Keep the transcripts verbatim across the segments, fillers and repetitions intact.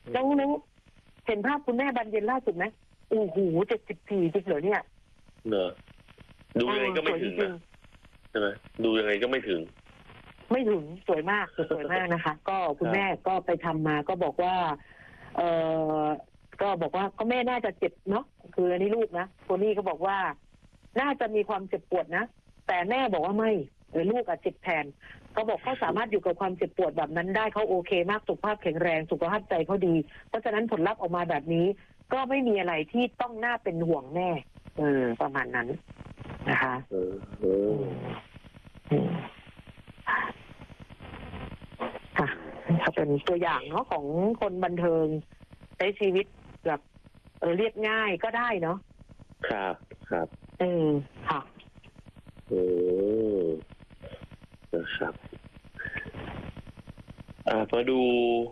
แล้วแล้วเห็นภาพคุณแม่บรรเย็นล่าสุดไหมโอ้โหเจ็ดสิบสี่จริงเหรอเนี่ยเนอะดูยังไงก็ไม่ถึงนะใช่ไหมดูยังไงก็ไม่ถึงไม่ถึงสวยมากสวยมากนะคะ ก็คุณแม่ก็ไปทำมาก็บอกว่าเออก็บอกว่าก็แม่น่าจะเจ็บเนาะคืออันนี้ลูกนะโทนี่ก็บอกว่าน่าจะมีความเจ็บปวดนะแต่แม่บอกว่าไม่หรือลูกอะเจ็บแทนเขาบอกเขาสามารถอยู่กับความเจ็บปวดแบบนั้นได้เขาโอเคมากสุขภาพแข็งแรงสุขภาพใจเขาดีเพราะฉะนั้นผลลัพธ์ออกมาแบบนี้ก็ไม่มีอะไรที่ต้องน่าเป็นห่วงแน่เออประมาณนั้นนะคะเออเออค่ะถ้าเป็นตัวอย่างเนาะของคนบันเทิงใช้ชีวิตแบบเออเรียบง่ายก็ได้เนาะครับครับเออค่ะเออนะครับอ่ามาดู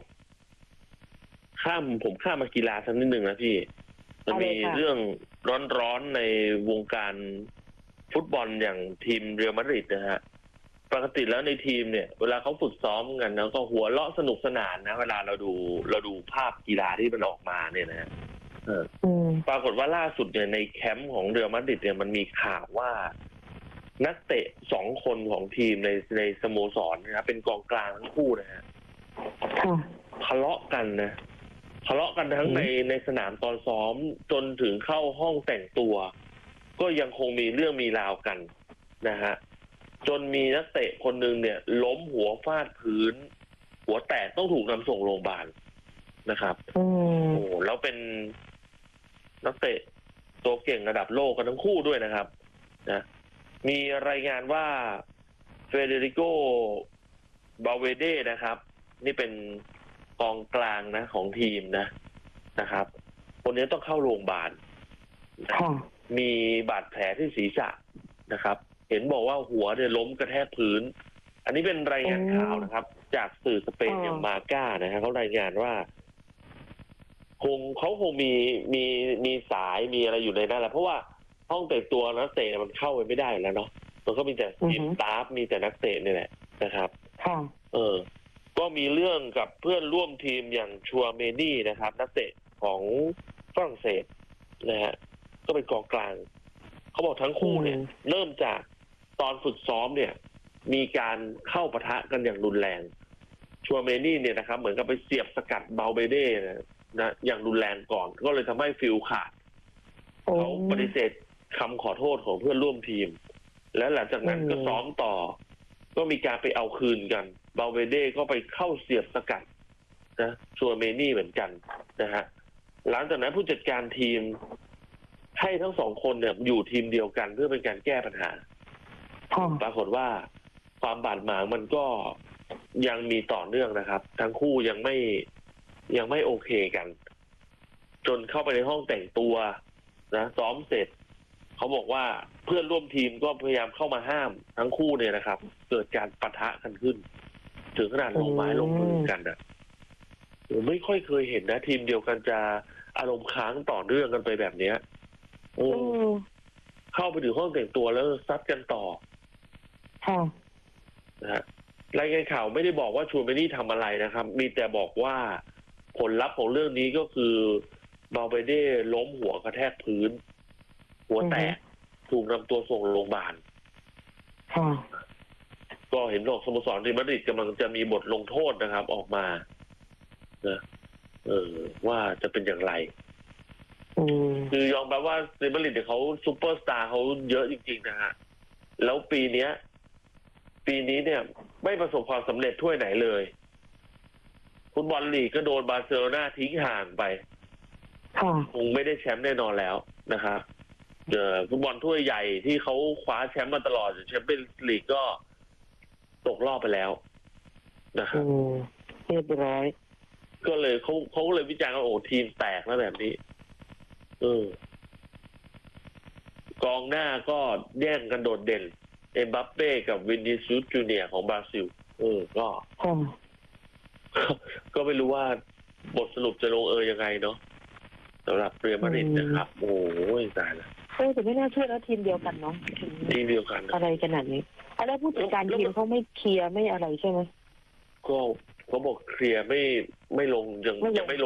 ข้ามผมข้ามมากีฬาสักนิดหนึ่งนะพี่มันมีเรื่องร้อนๆในวงการฟุตบอลอย่างทีมเรอัลมาดริดนะฮะปกติแล้วในทีมเนี่ยเวลาเขาฝึกซ้อมกันแล้วก็หัวเราะสนุกสนานนะเวลาเราดูเราดูภาพกีฬาที่มันออกมาเนี่ยนะเออปรากฏว่าล่าสุดเนี่ยในแคมป์ของเรอัลมาดริดเนี่ยมันมีข่าวว่านักเตะสองคนของทีมในในสโมสรนะครับเป็นกองกลางทั้งคู่นะฮะทะเลาะกันนะทะเลาะกันทั้งในในสนามตอนซ้อมจนถึงเข้าห้องแต่งตัวก็ยังคงมีเรื่องมีราวกันนะฮะจนมีนักเตะคนหนึ่งเนี่ยล้มหัวฟาดพื้นหัวแตกต้องถูกนำส่งโรงพยาบาลนะครับโอ้แล้วเป็นนักเตะตัวเก่งระดับโลกกันทั้งคู่ด้วยนะครับนะมีรายงานว่าเฟเดริโกบาเวเดนะครับนี่เป็นกองกลางนะของทีมนะนะครับคนนี้ต้องเข้าโรงพยาบาลมีบาดแผลที่ศีรษะนะครับเห็นบอกว่าหัวเนี่ยล้มกระแทกพื้นอันนี้เป็นรายงานข่าวนะครับจากสื่อสเปนอย่างมาก้านะฮะเขารายงานว่าคงเขาคงมีมีมีสายมีอะไรอยู่ในนั้นแหละเพราะว่าห้องแต่งตัวนักเตะมันเข้าไปไม่ได้แล้วเนาะมันก็มีแต่ทีมสตาฟมีแต่นักเตะนี่แหละนะครับเออก็มีเรื่องกับเพื่อนร่วมทีมอย่างชัวเมนี่นะครับนักเตะของฝรั่งเศสนะฮะก็เป็นกองกลางเขาบอกทั้งคู่เนี่ยเริ่มจากตอนฝึกซ้อมเนี่ยมีการเข้าปะทะกันอย่างรุนแรงชัวเมนี่เนี่ยนะครับเหมือนกับไปเสียบสกัดเบาเบเด้นะนะอย่างรุนแรงก่อนก็เลยทำให้ฟิลขาดเขาปฏิเสธคำขอโทษของเพื่อนร่วมทีมแล้วหลังจากนั้นก็ซ้อมต่อก็มีการไปเอาคืนกันเบาเบเด้ก็ไปเข้าเสียบสกัดนะชัวเมนี่เหมือนกันนะฮะหลังจากนั้นผู้จัดการทีมให้ทั้งสองคนเนี่ยอยู่ทีมเดียวกันเพื่อเป็นการแก้ปัญหาปรากฏว่าความบาดหมางมันก็ยังมีต่อเนื่องนะครับทั้งคู่ยังไม่ยังไม่โอเคกันจนเข้าไปในห้องแต่งตัวนะซ้อมเสร็จเขาบอกว่าเพื่อนร่วมทีมก็พยายามเข้ามาห้ามทั้งคู่เนี่ยนะครับเกิดการปะทะกันขึ้นถึงขนาดลงไม้ลงมือกันนะผมไม่ค่อยเคยเห็นนะทีมเดียวกันจะอารมณ์ค้างต่อเนื่องกันไปแบบเนี้ยโอ้เข้าไปถึงห้องแต่งตัวแล้วซัดกันต่อนะฮะรายงานข่าวไม่ได้บอกว่าชูเมนี่ทำอะไรนะครับมีแต่บอกว่าผลลัพธ์ของเรื่องนี้ก็คือบาเบเด้ล้มหัวกระแทกพื้นหัวแตกถูกนำตัวส่งโรงพยาบาลก็เห็นบอกสโมสรเรอัลมาดริดกำลังจะมีบทลงโทษนะครับออกมานะเออว่าจะเป็นอย่างไรคือยอมรับว่าเรอัลมาดริดเนี่ยเขาซูเปอร์สตาร์เขาเยอะจริงๆนะฮะแล้วปีเนี้ยปีนี้เนี่ยไม่ประสบความสำเร็จถ้วยไหนเลยฟุตบอลลีกก็โดนบาร์เซโลนาทิ้งห่างไปคงไม่ได้แชมป์แน่นอนแล้วนะครับเจอฟุตบอลถ้วยใหญ่ที่เขาคว้าแชมป์มาตลอดแชมเปี้ยนส์ลีกก็ตกรอบไปแล้วนะครับเรียบร้อยก็เลยเขาเขาเลยวิจารณ์ว่าโอ้ทีมแตกแล้วแบบนี้เออกองหน้าก็แย่งกันโดดเด่นเอ็มบัปเป้กับวินิซิอุสจูเนียร์ของบราซิลเออก็ก็ไม่รู้ว่าบทสรุปจะลงเอยยังไงเนาะสำหรับเรอัลมาดริดนะครับโอ้ยตายแล้วเออแต่ไม่น่าเชื่อแล้วทีมเดียวกันเนาะทีมเดียวกันอะไรขนาดนี้อะไรผู้จัดการทีมเขาไม่เคลียร์ไม่อะไรใช่ไหมก็เขาบอกเคลียร์ไม่ไม่ลงยังยังไม่ลง